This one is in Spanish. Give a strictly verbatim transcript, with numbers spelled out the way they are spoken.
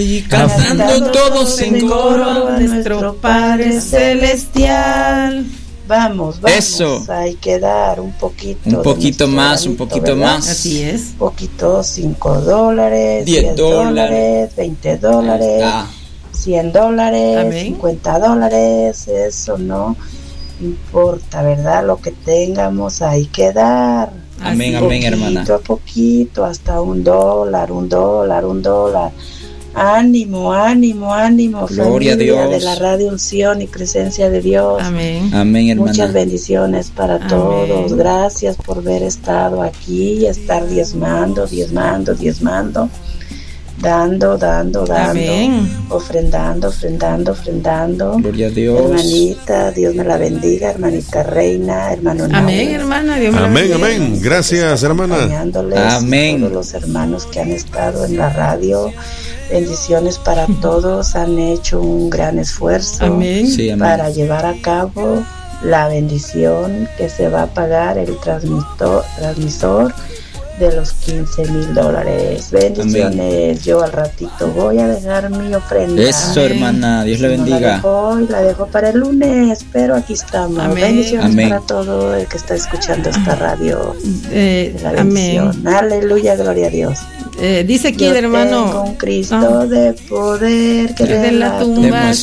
Y cantando todos en coro a nuestro Padre Celestial. Vamos, vamos. Eso. Hay que dar un poquito. Un poquito más, un poquito ¿verdad? más. Así es. Un poquito, cinco dólares, diez diez dólares, veinte dólares, cien dólares, Amén. cincuenta dólares. Eso no importa, ¿verdad? Lo que tengamos hay que dar. Amén, Así. amén, hermana. Poquito a poquito, hasta un dólar, un dólar, un dólar. Ánimo, ánimo, ánimo. Gloria a familia Dios. de la Radio Unción y Presencia de Dios. Amén. Amén, hermana. Muchas bendiciones para Amén. todos. Gracias por haber estado aquí y estar diezmando, diezmando, diezmando. Dando, dando, dando. Amén. Ofrendando, ofrendando, ofrendando. Gloria a Dios. Hermanita, Dios me la bendiga. Hermanita Reina, hermano Amén, Naúl, hermana. Dios me la Amén, bendiga. amén. Gracias, hermana. acompañándoles, Amén. todos los hermanos que han estado en la radio. Bendiciones para todos. Han hecho un gran esfuerzo Amén. Sí, amén. para llevar a cabo la bendición que se va a pagar el transmisor, transmisor de los quince mil dólares. Bendiciones. Amén. Yo al ratito voy a dejar mi ofrenda. Eso, hermana. Dios le No la bendiga. dejo hoy, la dejo para el lunes, pero aquí estamos. Amén. Bendiciones Amén. para todo el que está escuchando esta radio. Eh, De la amén. bendición. Aleluya, gloria a Dios. Eh, dice aquí Yo el hermano. tengo un Cristo de poder que Desde de la la tumba tumba